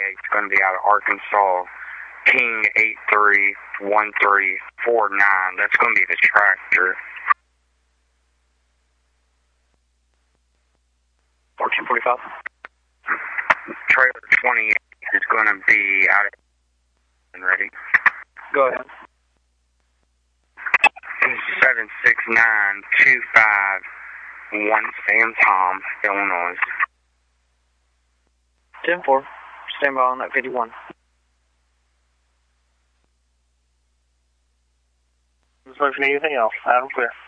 It's going to be out of Arkansas. King 831349. That's going to be the tractor. 1445. Trailer 28 is going to be out of and ready. Go ahead. 76925 Sam Tom, Illinois. 10-4. Stand by on that 51. Just looking at anything else. Adam clear.